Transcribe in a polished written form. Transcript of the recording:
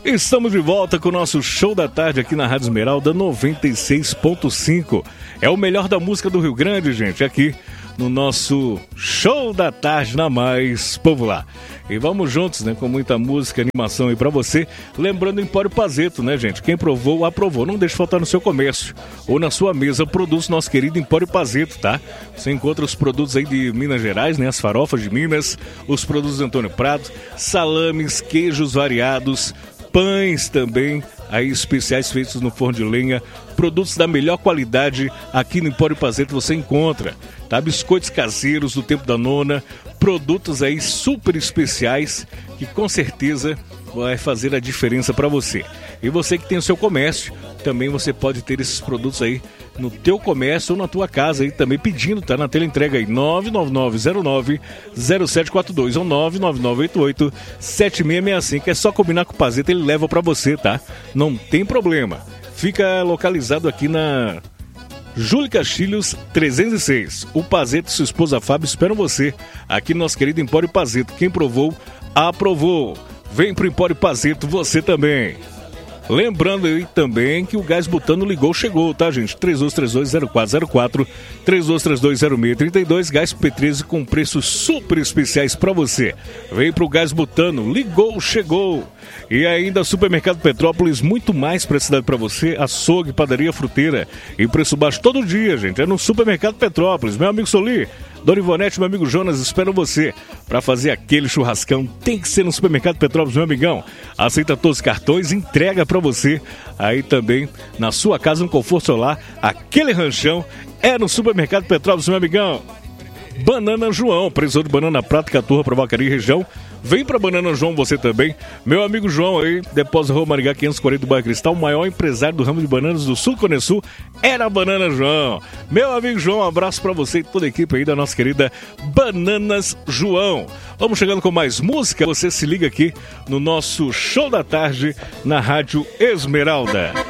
Estamos de volta com o nosso show da tarde aqui na Rádio Esmeralda 96.5. É o melhor da música do Rio Grande, gente, aqui no nosso show da tarde na mais popular. E vamos juntos, né, com muita música, animação aí pra você. Lembrando o Empório Pazeto, né, gente? Quem provou, aprovou. Não deixe faltar no seu comércio ou na sua mesa produtos nosso querido Empório Pazeto, tá? Você encontra os produtos aí de Minas Gerais, né? As farofas de Minas, os produtos de Antônio Prado, salames, queijos variados, pães também, aí especiais feitos no forno de lenha, produtos da melhor qualidade aqui no Empório Pazeto você encontra, tá? Biscoitos caseiros do tempo da nona, produtos aí super especiais que com certeza vai fazer a diferença para você. E você que tem o seu comércio, também você pode ter esses produtos aí no teu comércio ou na tua casa aí também pedindo, tá? Na tela entrega aí 99909-0742 ou 99988-7665. É só combinar com o Pazeto, ele leva pra você, tá? Não tem problema. Fica localizado aqui na Júlio Castilhos 306. O Pazeto e sua esposa Fábio esperam você aqui no nosso querido Empório Pazeto. Quem provou, aprovou. Vem pro Empório Pazeto você também. Lembrando aí também que o gás butano ligou, chegou, tá, gente? 3232-0404, 3232-0632, gás P13 com preços super especiais pra você. Vem pro gás butano, ligou, chegou. E ainda Supermercado Petrópolis, muito mais pra cidade pra você, açougue, padaria, fruteira e preço baixo todo dia, gente. É no Supermercado Petrópolis, meu amigo Soli. Dona Ivonete, meu amigo Jonas, esperam você para fazer aquele churrascão. Tem que ser no Supermercado Petrópolis, meu amigão. Aceita todos os cartões, entrega para você. Aí também, na sua casa, um conforto solar, aquele ranchão é no Supermercado Petrópolis, meu amigão. Banana João, preço de banana prata, Caturra, Provacaria e região. Vem pra Banana João você também. Meu amigo João aí, Depósito Rua Maringá 540 do Bairro Cristal, o maior empresário do ramo de bananas do Sul Cone Sul era a Banana João. Meu amigo João, um abraço pra você e toda a equipe aí da nossa querida Bananas João. Vamos chegando com mais música. Você se liga aqui no nosso show da tarde na Rádio Esmeralda.